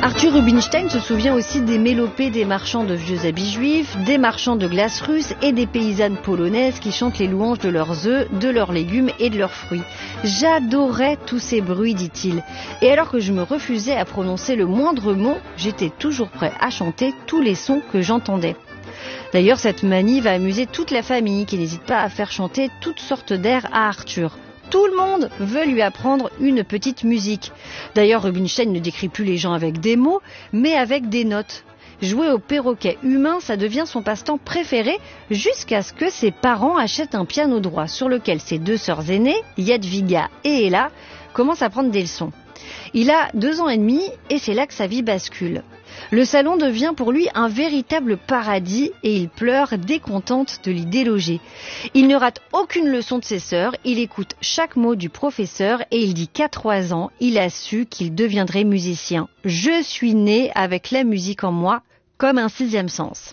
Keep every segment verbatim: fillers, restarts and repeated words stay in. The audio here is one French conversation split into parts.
Arthur Rubinstein se souvient aussi des mélopées des marchands de vieux habits juifs, des marchands de glace russes et des paysannes polonaises qui chantent les louanges de leurs œufs, de leurs légumes et de leurs fruits. J'adorais tous ces bruits, dit-il. Et alors que je me refusais à prononcer le moindre mot, j'étais toujours prêt à chanter tous les sons que j'entendais. D'ailleurs, cette manie va amuser toute la famille qui n'hésite pas à faire chanter toutes sortes d'airs à Arthur. Tout le monde veut lui apprendre une petite musique. D'ailleurs, Rubinstein ne décrit plus les gens avec des mots, mais avec des notes. Jouer au perroquet humain, ça devient son passe-temps préféré, jusqu'à ce que ses parents achètent un piano droit sur lequel ses deux sœurs aînées, Jadwiga et Ella, commencent à prendre des leçons. Il a deux ans et demi et c'est là que sa vie bascule. Le salon devient pour lui un véritable paradis et il pleure décontente de l'y déloger. Il ne rate aucune leçon de ses sœurs, il écoute chaque mot du professeur et il dit qu'à trois ans, il a su qu'il deviendrait musicien. Je suis né avec la musique en moi, comme un sixième sens.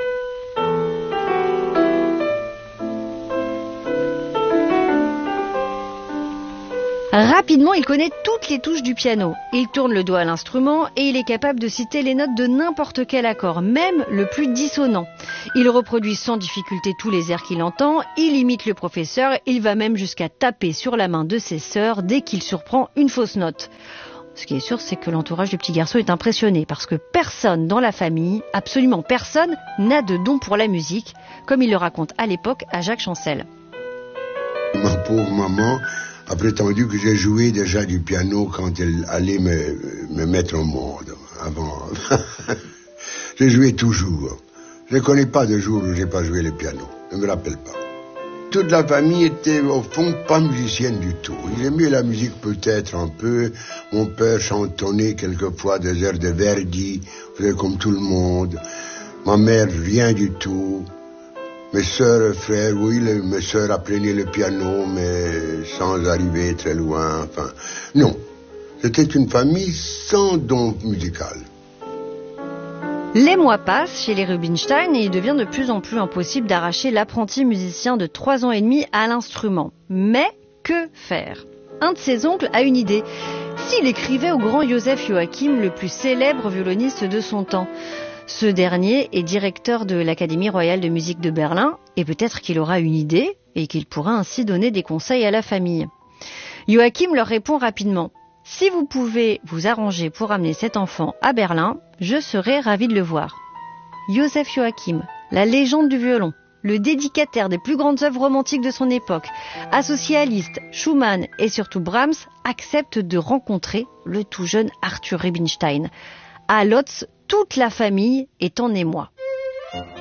Rapidement, il connaît toutes les touches du piano. Il tourne le doigt à l'instrument et il est capable de citer les notes de n'importe quel accord, même le plus dissonant. Il reproduit sans difficulté tous les airs qu'il entend, il imite le professeur, il va même jusqu'à taper sur la main de ses sœurs dès qu'il surprend une fausse note. Ce qui est sûr, c'est que l'entourage du petit garçon est impressionné parce que personne dans la famille, absolument personne, n'a de don pour la musique, comme il le raconte à l'époque à Jacques Chancel. Ma pauvre maman a prétendu que j'ai joué déjà du piano quand elle allait me, me mettre au monde. Avant, j'ai joué toujours. Je ne connais pas de jour où j'ai pas joué le piano. Je ne me rappelle pas. Toute la famille était au fond pas musicienne du tout. Ils aimaient la musique peut-être un peu. Mon père chantonnait quelquefois des airs de Verdi, faisait comme tout le monde. Ma mère, rien du tout. Mes sœurs et frères, oui, les, mes sœurs apprenaient le piano, mais sans arriver très loin. Enfin, non. C'était une famille sans don musical. Les mois passent chez les Rubinstein et il devient de plus en plus impossible d'arracher l'apprenti musicien de trois ans et demi à l'instrument. Mais que faire ? Un de ses oncles a une idée. S'il écrivait au grand Joseph Joachim, le plus célèbre violoniste de son temps. Ce dernier est directeur de l'Académie royale de musique de Berlin et peut-être qu'il aura une idée et qu'il pourra ainsi donner des conseils à la famille. Joachim leur répond rapidement. Si vous pouvez vous arranger pour amener cet enfant à Berlin, je serai ravi de le voir. Joseph Joachim, la légende du violon, le dédicataire des plus grandes œuvres romantiques de son époque, associé à Liszt, Schumann et surtout Brahms, accepte de rencontrer le tout jeune Arthur Rubinstein. À Lotz, toute la famille est en émoi.